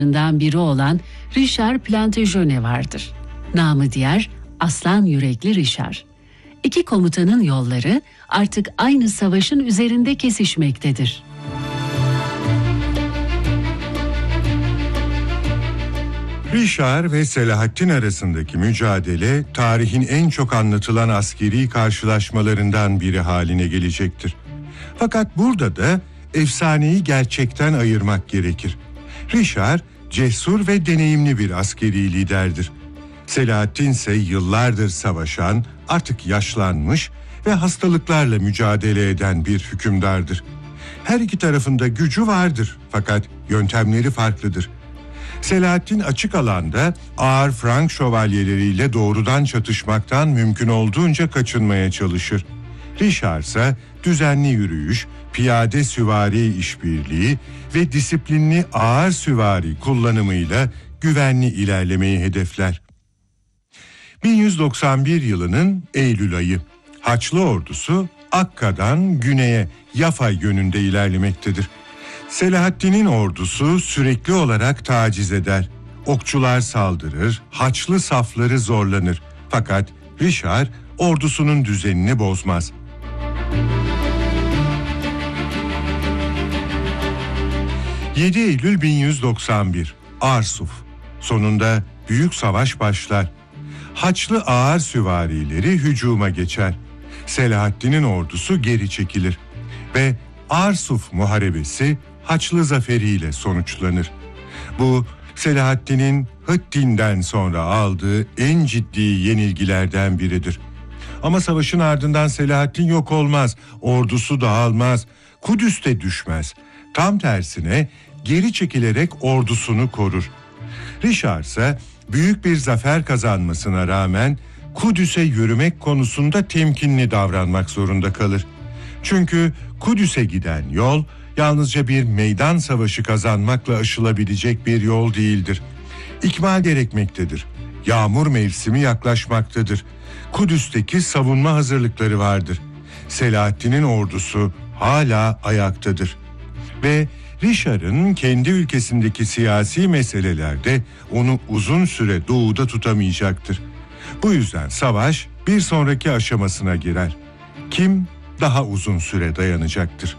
biri olan Richard Plantagenet vardır. Namı diğer Aslan Yürekli Richard. İki komutanın yolları artık aynı savaşın üzerinde kesişmektedir. Richard ve Selahaddin arasındaki mücadele tarihin en çok anlatılan askeri karşılaşmalarından biri haline gelecektir. Fakat burada da efsaneyi gerçekten ayırmak gerekir. Richard cesur ve deneyimli bir askeri liderdir. Selahaddin ise yıllardır savaşan, artık yaşlanmış ve hastalıklarla mücadele eden bir hükümdardır. Her iki tarafında gücü vardır fakat yöntemleri farklıdır. Selahaddin açık alanda ağır Frank şövalyeleriyle doğrudan çatışmaktan mümkün olduğunca kaçınmaya çalışır. Richard ise düzenli yürüyüş, piyade süvari işbirliği ve disiplinli ağır süvari kullanımıyla güvenli ilerlemeyi hedefler. 1191 yılının Eylül ayı. Haçlı ordusu Akka'dan güneye Yafa yönünde ilerlemektedir. Selahaddin'in ordusu sürekli olarak taciz eder. Okçular saldırır, Haçlı safları zorlanır. Fakat Richard ordusunun düzenini bozmaz. ...7 Eylül 1191, Arsuf. Sonunda büyük savaş başlar. Haçlı ağır süvarileri hücuma geçer. Selahaddin'in ordusu geri çekilir. Ve Arsuf muharebesi Haçlı zaferiyle sonuçlanır. Bu Selahaddin'in Hıttin'den sonra aldığı en ciddi yenilgilerden biridir. Ama savaşın ardından Selahaddin yok olmaz, ordusu dağılmaz, Kudüs'te düşmez. Tam tersine geri çekilerek ordusunu korur. Richard ise büyük bir zafer kazanmasına rağmen Kudüs'e yürümek konusunda temkinli davranmak zorunda kalır. Çünkü Kudüs'e giden yol yalnızca bir meydan savaşı kazanmakla aşılabilecek bir yol değildir. İkmal gerekmektedir. Yağmur mevsimi yaklaşmaktadır. Kudüs'teki savunma hazırlıkları vardır. Selahaddin'in ordusu hala ayaktadır. Ve Richard'ın kendi ülkesindeki siyasi meselelerde onu uzun süre doğuda tutamayacaktır. Bu yüzden savaş bir sonraki aşamasına girer. Kim daha uzun süre dayanacaktır?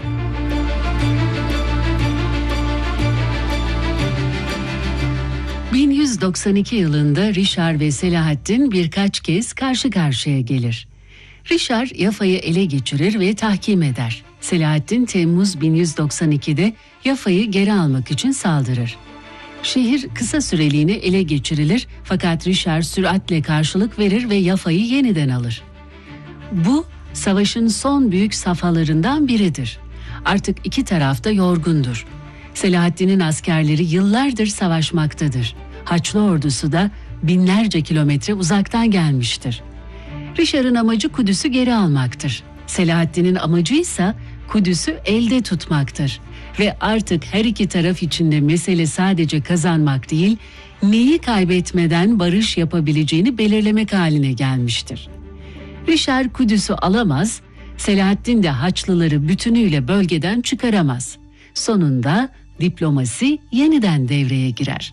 ...1192 yılında Richard ve Selahaddin birkaç kez karşı karşıya gelir. Richard Yafa'yı ele geçirir ve tahkim eder. Selahaddin Temmuz 1192'de Yafa'yı geri almak için saldırır. Şehir kısa süreliğine ele geçirilir fakat Richard süratle karşılık verir ve Yafa'yı yeniden alır. Bu savaşın son büyük safhalarından biridir. Artık iki taraf da yorgundur. Selahaddin'in askerleri yıllardır savaşmaktadır. Haçlı ordusu da binlerce kilometre uzaktan gelmiştir. Richard'ın amacı Kudüs'ü geri almaktır. Selahaddin'in amacı ise Kudüs'ü elde tutmaktır. Ve artık her iki taraf için de mesele sadece kazanmak değil, neyi kaybetmeden barış yapabileceğini belirlemek haline gelmiştir. Richard Kudüs'ü alamaz, Selahaddin de Haçlıları bütünüyle bölgeden çıkaramaz. Sonunda diplomasi yeniden devreye girer.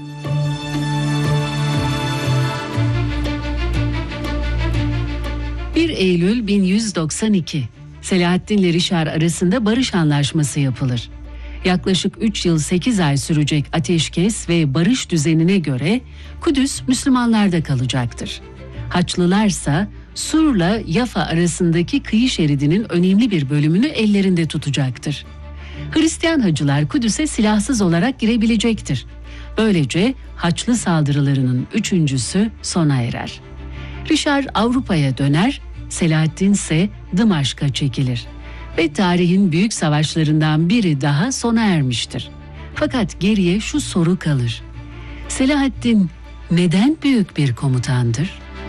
...1 Eylül 1192... Selahaddin ile Richard arasında barış anlaşması yapılır. Yaklaşık 3 yıl 8 ay sürecek ateşkes ve barış düzenine göre Kudüs Müslümanlarda kalacaktır. Haçlılarsa Sur'la Yafa arasındaki kıyı şeridinin önemli bir bölümünü ellerinde tutacaktır. Hristiyan hacılar Kudüs'e silahsız olarak girebilecektir. Böylece Haçlı saldırılarının üçüncüsü sona erer. Richard Avrupa'ya döner, Selahaddin ise Dımaşk'a çekilir. Ve tarihin büyük savaşlarından biri daha sona ermiştir. Fakat geriye şu soru kalır: Selahaddin neden büyük bir komutandır?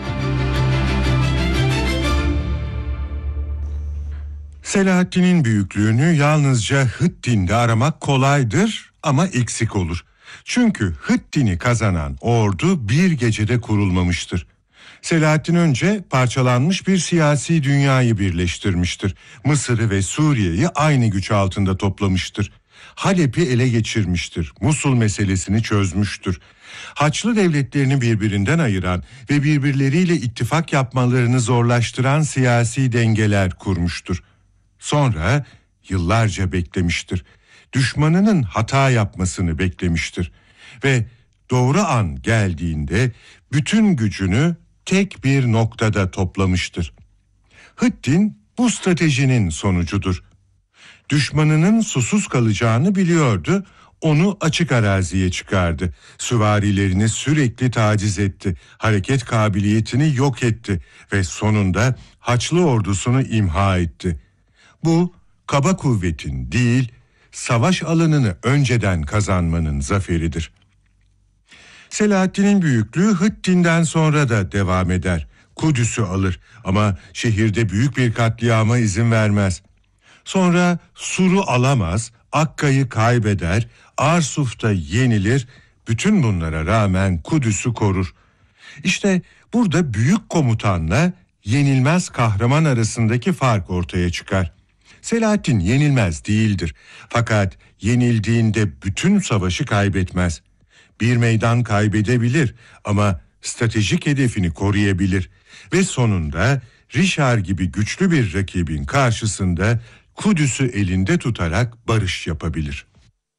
Selahaddin'in büyüklüğünü yalnızca Hıttin'de aramak kolaydır ama eksik olur. Çünkü Hıttin'i kazanan ordu bir gecede kurulmamıştır. Selahaddin önce parçalanmış bir siyasi dünyayı birleştirmiştir. Mısır'ı ve Suriye'yi aynı güç altında toplamıştır. Halep'i ele geçirmiştir. Musul meselesini çözmüştür. Haçlı devletlerini birbirinden ayıran ve birbirleriyle ittifak yapmalarını zorlaştıran siyasi dengeler kurmuştur. Sonra yıllarca beklemiştir. Düşmanının hata yapmasını beklemiştir. Ve doğru an geldiğinde bütün gücünü tek bir noktada toplamıştır. Hıttin bu stratejinin sonucudur. Düşmanının susuz kalacağını biliyordu, onu açık araziye çıkardı. Süvarilerini sürekli taciz etti, hareket kabiliyetini yok etti ve sonunda Haçlı ordusunu imha etti. Bu, kaba kuvvetin değil, savaş alanını önceden kazanmanın zaferidir. Selahaddin'in büyüklüğü Hıttin'den sonra da devam eder. Kudüs'ü alır ama şehirde büyük bir katliama izin vermez. Sonra Sur'u alamaz, Akka'yı kaybeder, Arsuf'ta yenilir, bütün bunlara rağmen Kudüs'ü korur. İşte burada büyük komutanla yenilmez kahraman arasındaki fark ortaya çıkar. Selahaddin yenilmez değildir. Fakat yenildiğinde bütün savaşı kaybetmez. Bir meydan kaybedebilir ama stratejik hedefini koruyabilir. Ve sonunda Rişar gibi güçlü bir rakibin karşısında Kudüs'ü elinde tutarak barış yapabilir.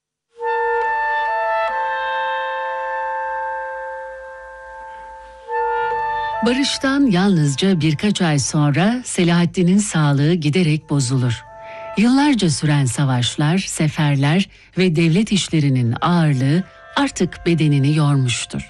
Barıştan yalnızca birkaç ay sonra Selahaddin'in sağlığı giderek bozulur. Yıllarca süren savaşlar, seferler ve devlet işlerinin ağırlığı artık bedenini yormuştur.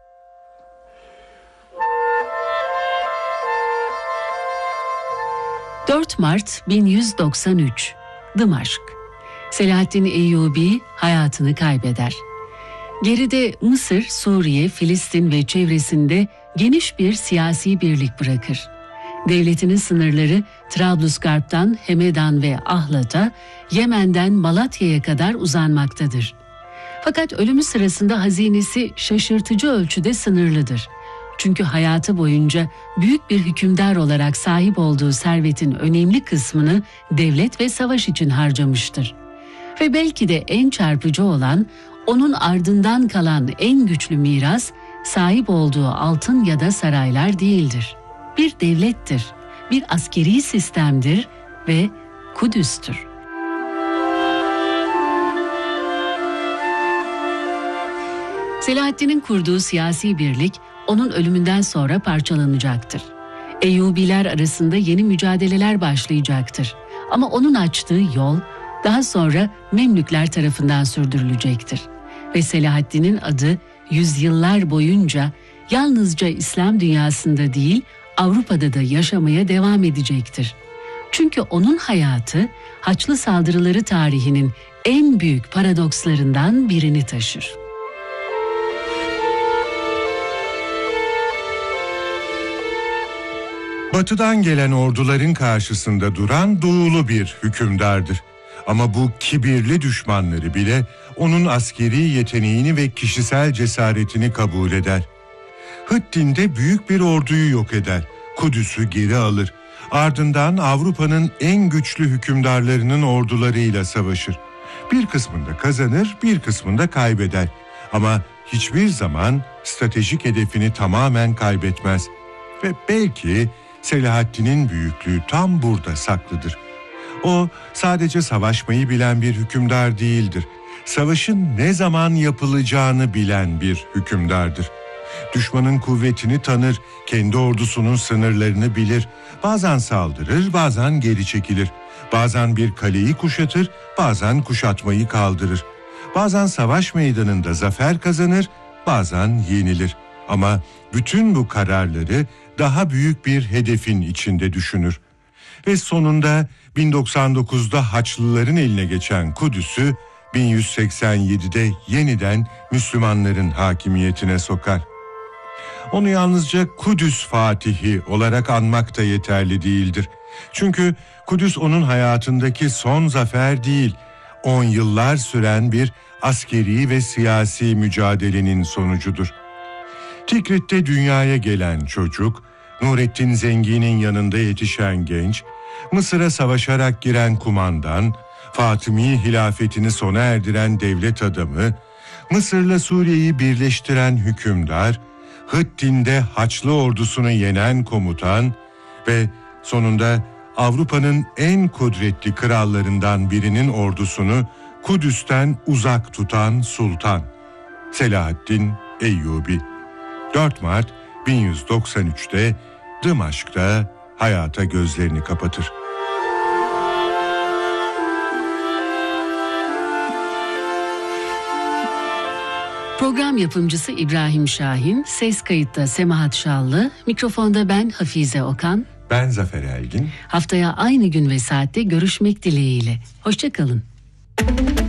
...4 Mart 1193, Dımaşk. Selahaddin Eyyubi hayatını kaybeder. Geride Mısır, Suriye, Filistin ve çevresinde geniş bir siyasi birlik bırakır. Devletinin sınırları Trablusgarp'tan Hemedan ve Ahlat'a, Yemen'den Malatya'ya kadar uzanmaktadır. Fakat ölümü sırasında hazinesi şaşırtıcı ölçüde sınırlıdır. Çünkü hayatı boyunca büyük bir hükümdar olarak sahip olduğu servetin önemli kısmını devlet ve savaş için harcamıştır. Ve belki de en çarpıcı olan, onun ardından kalan en güçlü miras, sahip olduğu altın ya da saraylar değildir. Bir devlettir, bir askeri sistemdir ve Kudüs'tür. Selahaddin'in kurduğu siyasi birlik onun ölümünden sonra parçalanacaktır. Eyyubiler arasında yeni mücadeleler başlayacaktır. Ama onun açtığı yol daha sonra Memlükler tarafından sürdürülecektir. Ve Selahaddin'in adı yüzyıllar boyunca yalnızca İslam dünyasında değil, Avrupa'da da yaşamaya devam edecektir. Çünkü onun hayatı Haçlı saldırıları tarihinin en büyük paradokslarından birini taşır. Batıdan gelen orduların karşısında duran doğulu bir hükümdardır. Ama bu kibirli düşmanları bile onun askeri yeteneğini ve kişisel cesaretini kabul eder. Hıttin'de büyük bir orduyu yok eder, Kudüs'ü geri alır. Ardından Avrupa'nın en güçlü hükümdarlarının ordularıyla savaşır. Bir kısmında kazanır, bir kısmında kaybeder. Ama hiçbir zaman stratejik hedefini tamamen kaybetmez. Ve belki Selahaddin'in büyüklüğü tam burada saklıdır. O sadece savaşmayı bilen bir hükümdar değildir. Savaşın ne zaman yapılacağını bilen bir hükümdardır. Düşmanın kuvvetini tanır, kendi ordusunun sınırlarını bilir. Bazen saldırır, bazen geri çekilir. Bazen bir kaleyi kuşatır, bazen kuşatmayı kaldırır. Bazen savaş meydanında zafer kazanır, bazen yenilir. Ama bütün bu kararları daha büyük bir hedefin içinde düşünür. Ve sonunda 1099'da Haçlıların eline geçen Kudüs'ü 1187'de yeniden Müslümanların hakimiyetine sokar. Onu yalnızca Kudüs Fatihi olarak anmak da yeterli değildir. Çünkü Kudüs onun hayatındaki son zafer değil, 10 yıllar süren bir askeri ve siyasi mücadelenin sonucudur. Tikrit'te dünyaya gelen çocuk, Nurettin Zengi'nin yanında yetişen genç, Mısır'a savaşarak giren kumandan, Fatımi hilafetini sona erdiren devlet adamı, Mısır'la Suriye'yi birleştiren hükümdar, Hıttin'de Haçlı ordusunu yenen komutan ve sonunda Avrupa'nın en kudretli krallarından birinin ordusunu Kudüs'ten uzak tutan sultan, Selahaddin Eyyubi. 4 Mart 1193'te Dımaşk'ta hayata gözlerini kapatır. Program yapımcısı İbrahim Şahin, ses kayıtta Semahat Şallı, mikrofonda ben Hafize Okan. Ben Zafer Elgin. Haftaya aynı gün ve saatte görüşmek dileğiyle. Hoşça kalın.